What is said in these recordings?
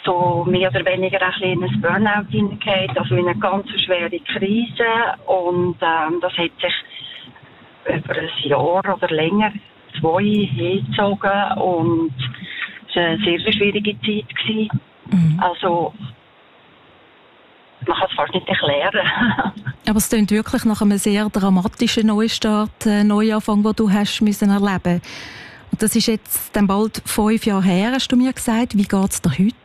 so mehr oder weniger ein kleines Burnout hineingeht, also in eine ganz schwere Krise. Und das hat sich über ein Jahr oder länger, 2 hingezogen. Und es war eine sehr schwierige Zeit gewesen. Also, man kann es fast nicht erklären. Aber es klingt wirklich nach einem sehr dramatischen Neustart, Neuanfang, den du hast müssen erleben. Und das ist jetzt dann bald 5 Jahre her, hast du mir gesagt. Wie geht es dir heute?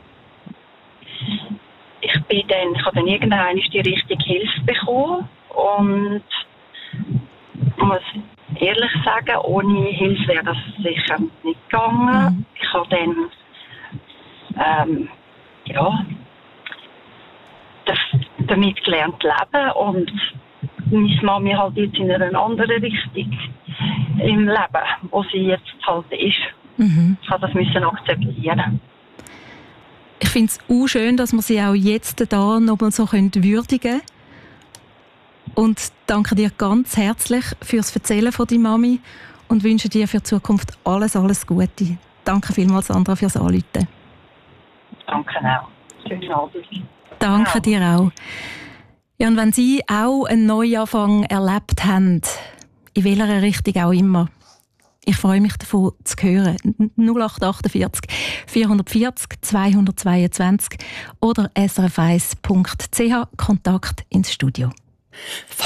Ich habe dann irgendwann die richtige Hilfe bekommen und muss ehrlich sagen, ohne Hilfe wäre das sicher nicht gegangen. Ich habe dann damit gelernt leben und meine Mami halt jetzt in einer anderen Richtung im Leben, wo sie jetzt halt ist. Ich habe das müssen akzeptieren. Ich finde es auch schön, dass wir sie auch jetzt hier nochmal so würdigen können. Und danke dir ganz herzlich fürs Erzählen von deiner Mami und wünsche dir für die Zukunft alles Gute. Danke vielmals, Sandra, fürs Anrufen. Danke auch. Schönen Abend. Danke dir auch. Ja, und wenn Sie auch einen Neuanfang erlebt haben, in welcher Richtung auch immer, ich freue mich davon zu hören. 0848 440 222 oder srf1.ch, Kontakt ins Studio.